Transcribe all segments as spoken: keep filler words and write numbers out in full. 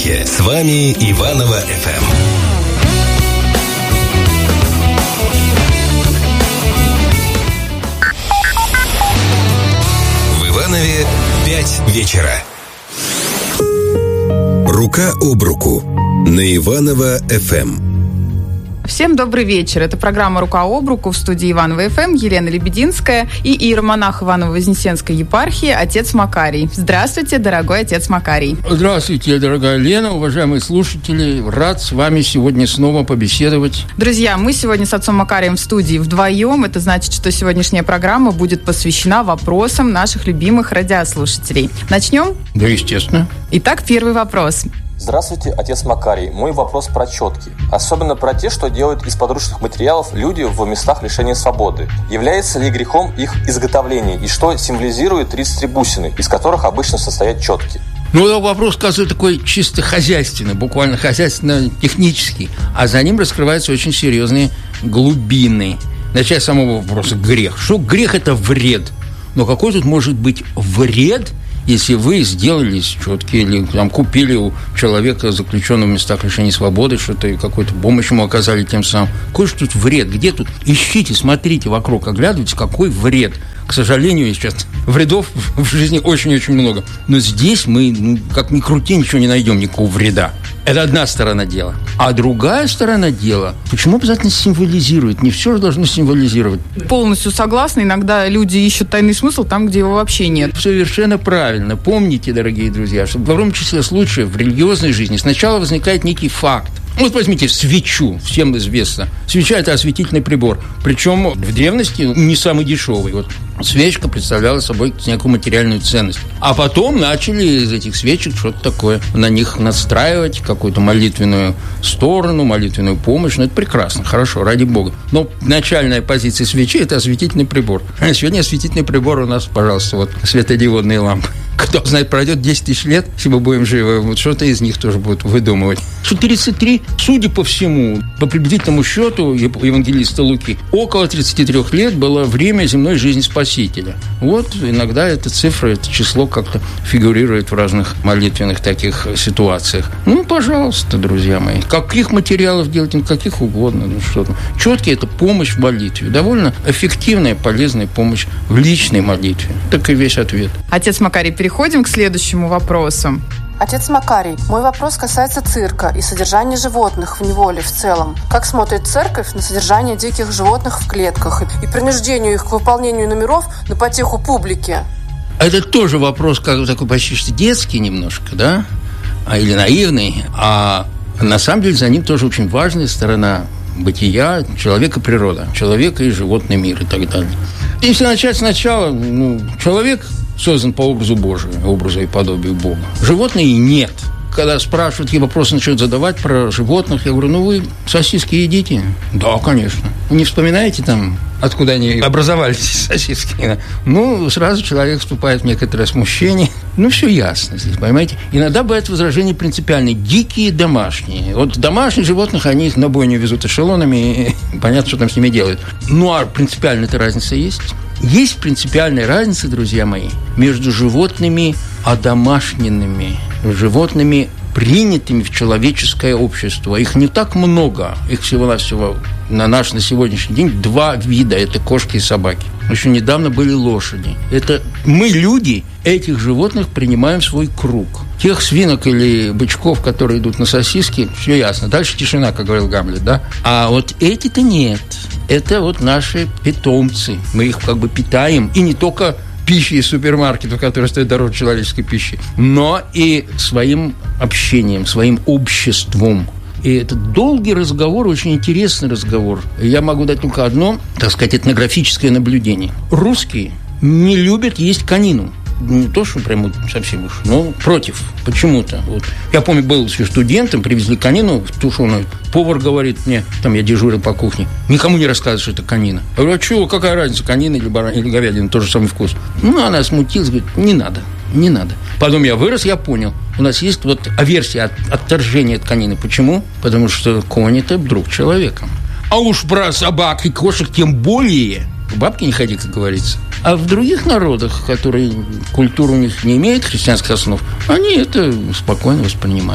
отдыхе. С вами Иваново эф эм. В Иванове пять вечера. Рука об руку на Иваново эф эм. Всем добрый вечер. Это программа «Рука об руку» в студии Иваново эф эм. Елена Лебединская и иеромонах Иваново-Вознесенской епархии отец Макарий. Здравствуйте, дорогой отец Макарий. Здравствуйте, дорогая Лена, уважаемые слушатели. Рад с вами сегодня снова побеседовать. Друзья, мы сегодня с отцом Макарием в студии вдвоем. Это значит, что сегодняшняя программа будет посвящена вопросам наших любимых радиослушателей. Начнем? Да, естественно. Итак, первый вопрос. Здравствуйте, отец Макарий. Мой вопрос про четки. Особенно про те, что делают из подручных материалов люди в местах лишения свободы. Является ли грехом их изготовление? И что символизирует тридцать три бусины, из которых обычно состоят четки? Ну, вопрос, кажется, такой чисто хозяйственный, буквально хозяйственно-технический. А за ним раскрываются очень серьезные глубины. Начать с самого вопроса грех. Что грех – это вред. Но какой тут может быть вред, если вы сделали четки или там, купили у человека, заключенного в местах лишения свободы, что-то, какую-то помощь ему оказали тем самым? Какой же тут вред? Где тут? Ищите, смотрите вокруг, оглядывайтесь, какой вред. К сожалению, сейчас вредов в жизни очень-очень много. Но здесь мы, ну, как ни крути, ничего не найдем, никакого вреда. Это одна сторона дела. А другая сторона дела, почему обязательно символизирует? Не все же должно символизировать. Полностью согласна. Иногда люди ищут тайный смысл там, где его вообще нет. Совершенно правильно. Помните, дорогие друзья, что в огромном числе случаев в религиозной жизни сначала возникает некий факт. Вот возьмите свечу, всем известно. Свеча – это осветительный прибор. Причем в древности не самый дешевый. Вот свечка представляла собой некую материальную ценность. А потом начали из этих свечек что-то такое на них настраивать, какую-то молитвенную сторону, молитвенную помощь. Ну, это прекрасно, хорошо, ради Бога. Но начальная позиция свечи – это осветительный прибор. А сегодня осветительный прибор у нас, пожалуйста, вот светодиодные лампы. Кто знает, пройдет десять тысяч лет, если мы будем живы, вот что-то из них тоже будут выдумывать. Что тридцать три, судя по всему, по приблизительному счету евангелиста Луки, около тридцати трёх лет было время земной жизни Спасителя. Вот иногда эта цифра, это число как-то фигурирует в разных молитвенных таких ситуациях. Ну, пожалуйста, друзья мои, каких материалов делать, каких угодно. Ну, что там. Четки – это помощь в молитве. Довольно эффективная, полезная помощь в личной молитве. Так и весь ответ. Отец Макарий, переходим к следующему вопросу. Отец Макарий, мой вопрос касается цирка и содержания животных в неволе в целом. Как смотрит церковь на содержание диких животных в клетках и принуждению их к выполнению номеров на потеху публики? Это тоже вопрос как такой почти что детский немножко, да? А, или наивный. А на самом деле за ним тоже очень важная сторона бытия человека и природа, человека и животный мир и так далее. Если начать сначала, ну, человек создан по образу Божию, образу и подобию Бога. Животные нет. Когда спрашивают, какие вопросы начнут задавать про животных, я говорю, ну вы сосиски едите? Да, конечно. Не вспоминаете там, откуда они образовались, сосиски? Ну, сразу человек вступает в некоторое смущение. Ну, все ясно здесь, понимаете? Иногда бывает возражение принципиальное. Дикие, домашние. Вот домашних животных, они их на бойню везут эшелонами, и понятно, что там с ними делают. Ну, а принципиальная-то разница есть? Есть принципиальная разница, друзья мои, между животными одомашненными, животными, принятыми в человеческое общество. Их не так много, их всего-навсего на наш на сегодняшний день два вида, это кошки и собаки. Еще недавно были лошади. Это мы, люди, этих животных принимаем в свой круг. Тех свинок или бычков, которые идут на сосиски, все ясно. Дальше тишина, как говорил Гамлет, да? А вот эти-то нет. Это вот наши питомцы. Мы их как бы питаем. И не только пищей из супермаркетов, которая стоит дороже человеческой пищи, но и своим общением, своим обществом. И это долгий разговор, очень интересный разговор. Я могу дать только одно, так сказать, этнографическое наблюдение. Русские не любят есть конину. Не то, что прямо совсем уж, но против. Почему-то. Вот. Я помню, был еще студентом, привезли конину тушеную. Повар говорит мне, там я дежурил по кухне, никому не рассказывай, что это конина. Я говорю, а что, какая разница, конина или, баран, или говядина, тоже самый вкус. Ну, она смутилась, говорит, не надо, не надо. Потом я вырос, я понял. У нас есть вот аверсия от отторжения от конины. Почему? Потому что конь – это друг человека. А уж про собак и кошек тем более. К бабке не ходи, как говорится. А в других народах, которые культура у них не имеет христианских основ, они это спокойно воспринимают.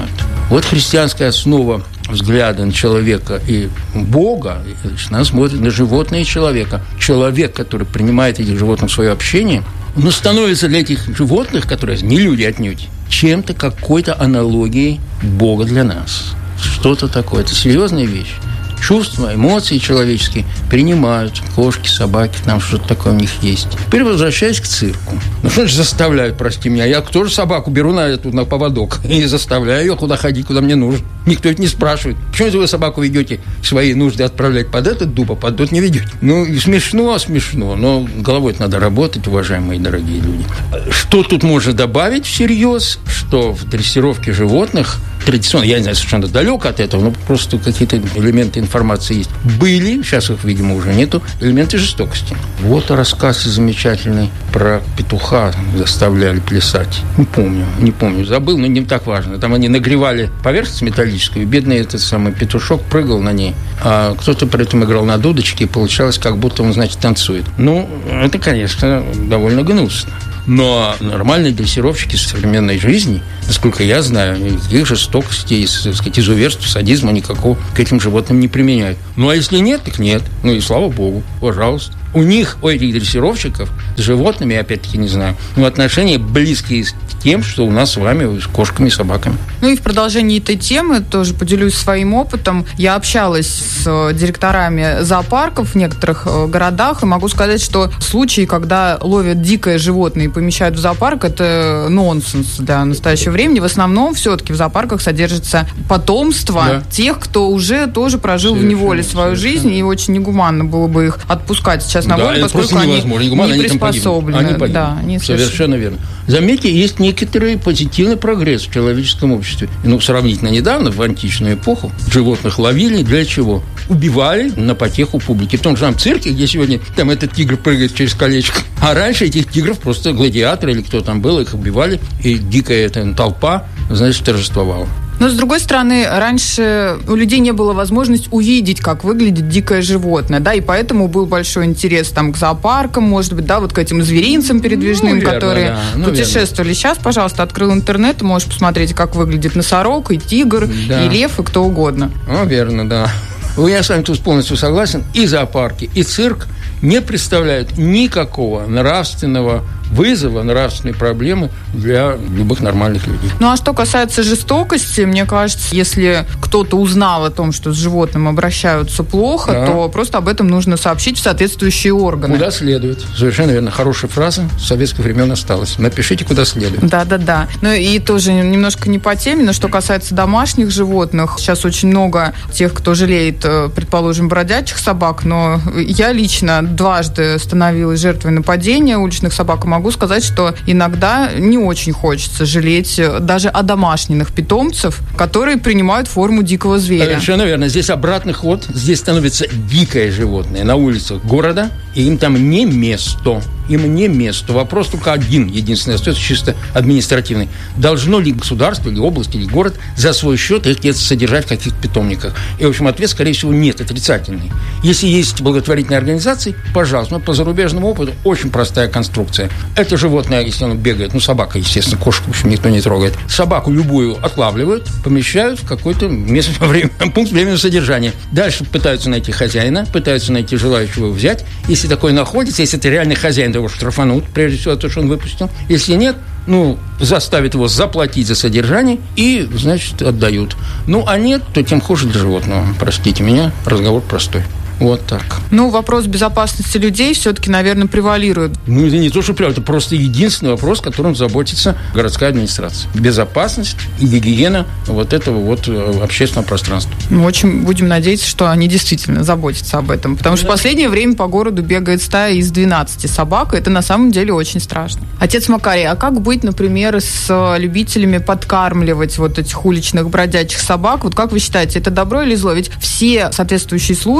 Вот христианская основа взгляда на человека и Бога, значит, она смотрит на животное и человека. Человек, который принимает этих животных в свое общение, но становится для этих животных, которые не люди отнюдь, чем-то, какой-то аналогией Бога для нас. Что-то такое. Это серьезная вещь. Чувства, эмоции человеческие принимают. Кошки, собаки, там что-то такое у них есть. Теперь возвращаясь к цирку. Ну, что же заставляют, прости меня? Я тоже собаку беру на, эту, на поводок и заставляю ее куда ходить, куда мне нужно. Никто это не спрашивает. Почему вы собаку ведете свои нужды отправлять под этот дуб, а под тот не ведете? Ну, и смешно, смешно. Но головой-то надо работать, уважаемые дорогие люди. Что тут можно добавить всерьез? Что в дрессировке животных традиционно, я не знаю, совершенно далек от этого, но просто какие-то элементы информации есть. Были, сейчас их, видимо, уже нету, элементы жестокости. Вот рассказ замечательный про петуха заставляли плясать. Не помню, не помню, забыл, но не так важно. Там они нагревали поверхность металлическую, и бедный этот самый петушок прыгал на ней, а кто-то при этом играл на дудочке, и получалось, как будто он, значит, танцует. Ну, это, конечно, довольно гнусно. Но нормальные дрессировщики современной жизни, насколько я знаю, никаких жестокостей, так сказать, изуверств, садизма никакого к этим животным не применяют. Ну, а если нет, так нет. Ну, и слава богу, пожалуйста. У них, у этих дрессировщиков, с животными, опять-таки, не знаю, но отношения близкие к тем, что у нас с вами, с кошками и собаками. Ну и в продолжении этой темы тоже поделюсь своим опытом. Я общалась с директорами зоопарков в некоторых городах, и могу сказать, что случаи, когда ловят дикое животное и помещают в зоопарк, это нонсенс для настоящего времени. В основном все-таки в зоопарках содержится потомство да. тех, кто уже тоже прожил совершенно, в неволе свою совершенно. жизнь, и очень негуманно было бы их отпускать сейчас на волю, да, поскольку они негуманно, не приспособлены. Они погибнут. Да, они совершенно... совершенно верно. Заметьте, есть некоторый позитивный прогресс в человеческом обществе. Ну, сравнительно недавно, в античную эпоху, животных ловили для чего? Убивали на потеху публики. В том же самом цирке, где сегодня там этот тигр прыгает через колечко. А раньше этих тигров просто гладиаторы или кто там был, их убивали, и дикая эта толпа, значит, торжествовала. Но, с другой стороны, раньше у людей не было возможности увидеть, как выглядит дикое животное, да, и поэтому был большой интерес там к зоопаркам, может быть, да, вот к этим зверинцам передвижным, ну, верно, которые да. ну, путешествовали. Верно. Сейчас, пожалуйста, открыл интернет, можешь посмотреть, как выглядит носорог, и тигр, да. и лев, и кто угодно. Ну, верно, да. Я с вами тут полностью согласен. И зоопарки, и цирк не представляют никакого нравственного вызова, нравственной проблемы для любых нормальных людей. Ну, а что касается жестокости, мне кажется, если кто-то узнал о том, что с животным обращаются плохо, да. то просто об этом нужно сообщить в соответствующие органы. Куда следует. Совершенно верно. Хорошая фраза с советских времен осталась. Напишите, куда следует. Да-да-да. Ну, и тоже немножко не по теме, но что касается домашних животных, сейчас очень много тех, кто жалеет, предположим, бродячих собак, но я лично дважды становилась жертвой нападения уличных собак, и могу сказать, что иногда не очень хочется жалеть даже одомашненных питомцев, которые принимают форму дикого зверя. Совершенно верно. Здесь обратный ход. Здесь становится дикое животное на улицах города, и им там не место. Им не место. Вопрос только один, единственный, остается чисто административный. Должно ли государство, или область, или город за свой счет их где-то содержать в каких-то питомниках? И, в общем, ответ, скорее всего, нет, отрицательный. Если есть благотворительные организации, пожалуйста. Но по зарубежному опыту очень простая конструкция. Это животное, если оно бегает, ну, собака, естественно, кошку, в общем, никто не трогает. Собаку любую отлавливают, помещают в какой-то место, время, пункт временного содержания. Дальше пытаются найти хозяина, пытаются найти желающего взять. Если такой находится, если это реальный хозяин, его штрафанут, прежде всего, то, что он выпустил. Если нет, ну, заставят его заплатить за содержание и, значит, отдают. Ну, а нет, то тем хуже для животного. Простите меня, разговор простой. Вот так. Ну, вопрос безопасности людей все-таки, наверное, превалирует. Ну, это не то, что превалирует, это просто единственный вопрос, которым заботится городская администрация. Безопасность и гигиена вот этого вот общественного пространства. Мы очень будем надеяться, что они действительно заботятся об этом. Потому да. что в последнее время по городу бегает стая из двенадцати собак, и это на самом деле очень страшно. Отец Макарий, а как быть, например, с любителями подкармливать вот этих уличных бродячих собак? Вот как вы считаете, это добро или зло? Ведь все соответствующие службы, да, и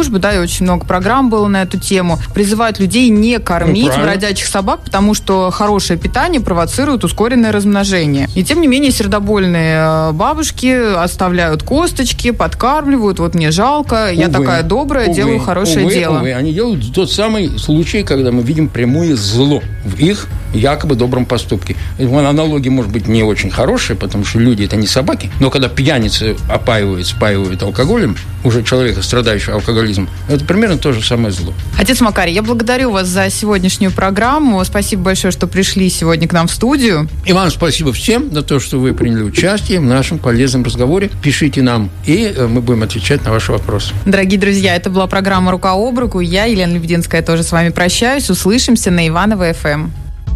очень много программ было на эту тему, призывают людей не кормить ну, бродячих собак, потому что хорошее питание провоцирует ускоренное размножение. И тем не менее сердобольные бабушки оставляют косточки, подкармливают. Вот мне жалко, я увы, такая добрая, увы, делаю хорошее увы, дело. Увы. Они делают тот самый случай, когда мы видим прямое зло в их якобы добром поступке. Аналогия может быть не очень хорошая, потому что люди – это не собаки, но когда пьяницы опаивают, спаивают алкоголем, уже человека, страдающего алкоголизмом, это примерно то же самое зло. Отец Макарий, я благодарю вас за сегодняшнюю программу. Спасибо большое, что пришли сегодня к нам в студию. И вам спасибо всем за то, что вы приняли участие в нашем полезном разговоре. Пишите нам, и мы будем отвечать на ваши вопросы. Дорогие друзья, это была программа «Рука об руку». Я, Елена Лебединская, тоже с вами прощаюсь. Услышимся на Иваново-ФМ.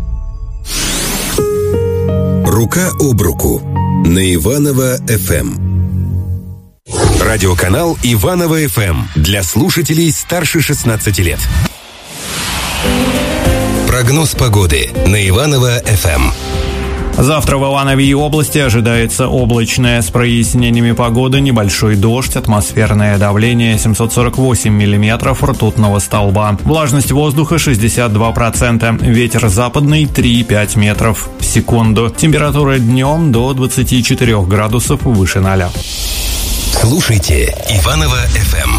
«Рука об руку» на Иваново-ФМ. Радиоканал Иваново-ФМ для слушателей старше шестнадцати лет. Прогноз погоды на Иваново-ФМ. Завтра в Иванове и области ожидается облачная с прояснениями погоды, небольшой дождь, атмосферное давление семьсот сорок восемь миллиметров ртутного столба. Влажность воздуха шестьдесят два процента, ветер западный три-пять метров в секунду. Температура днем до двадцати четырёх градусов выше ноля. Слушайте Иваново-ФМ.